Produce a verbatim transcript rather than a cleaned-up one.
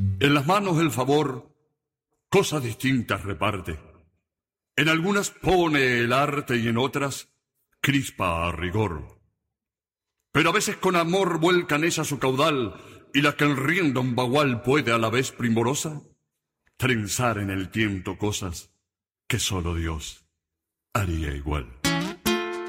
En las manos el favor cosas distintas reparte. En algunas pone el arte y en otras crispa a rigor. Pero a veces con amor vuelcan ella su caudal, y la que el riendo un bagual puede a la vez primorosa trenzar en el tiento cosas que solo Dios haría igual.